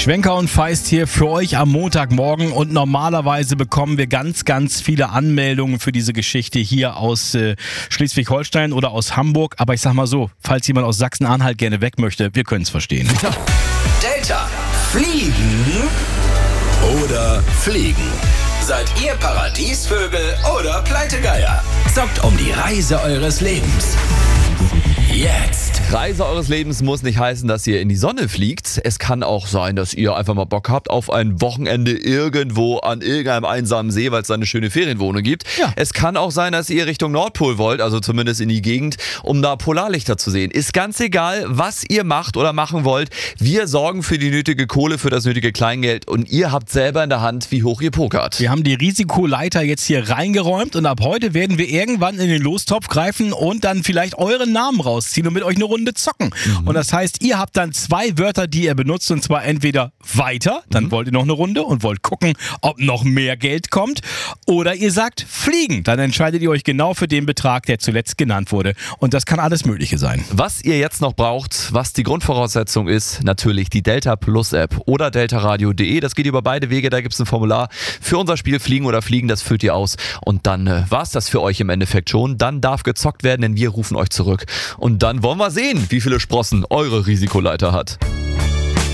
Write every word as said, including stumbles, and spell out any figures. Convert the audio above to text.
Schwenker und Feist hier für euch am Montagmorgen und normalerweise bekommen wir ganz, ganz viele Anmeldungen für diese Geschichte hier aus äh, Schleswig-Holstein oder aus Hamburg. Aber ich sag mal so, falls jemand aus Sachsen-Anhalt gerne weg möchte, wir können es verstehen. Delta, fliegen oder fliegen? Seid ihr Paradiesvögel oder Pleitegeier? Zockt um die Reise eures Lebens. Jetzt. Reise eures Lebens muss nicht heißen, dass ihr in die Sonne fliegt. Es kann auch sein, dass ihr einfach mal Bock habt auf ein Wochenende irgendwo an irgendeinem einsamen See, weil es da eine schöne Ferienwohnung gibt. Ja. Es kann auch sein, dass ihr Richtung Nordpol wollt, also zumindest in die Gegend, um da Polarlichter zu sehen. Ist ganz egal, was ihr macht oder machen wollt. Wir sorgen für die nötige Kohle, für das nötige Kleingeld und ihr habt selber in der Hand, wie hoch ihr pokert. Wir haben die Risikoleiter jetzt hier reingeräumt und ab heute werden wir irgendwann in den Lostopf greifen und dann vielleicht euren Namen rausziehen und mit euch eine Runde zocken. Mhm. Und das heißt, ihr habt dann zwei Wörter, die ihr benutzt, und zwar entweder weiter, dann mhm. wollt ihr noch eine Runde und wollt gucken, ob noch mehr Geld kommt, oder ihr sagt fliegen, dann entscheidet ihr euch genau für den Betrag, der zuletzt genannt wurde. Und das kann alles Mögliche sein. Was ihr jetzt noch braucht, was die Grundvoraussetzung ist, natürlich die Delta Plus App oder deltaradio punkt de. Das geht über beide Wege, da gibt es ein Formular für unser Spiel Fliegen oder Fliegen, das füllt ihr aus und dann äh, war es das für euch im Endeffekt schon. Dann darf gezockt werden, denn wir rufen euch zurück und dann wollen wir sehen, wie viele Sprossen eure Risikoleiter hat.